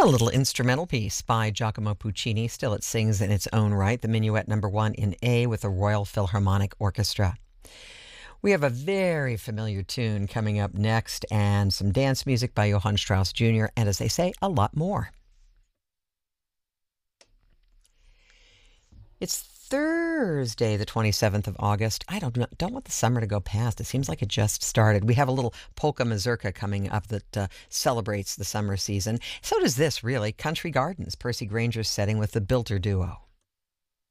A little instrumental piece by Giacomo Puccini. Still, it sings in its own right. The Minuet Number 1 in A with the Royal Philharmonic Orchestra. We have a very familiar tune coming up next, and some dance music by Johann Strauss Jr., and as they say, a lot more. It's Thursday, the 27th of August. I don't want the summer to go past. It seems like it just started. We have a little polka mazurka coming up that celebrates the summer season. So does this, really. Country Gardens, Percy Granger's setting with the Bilter Duo.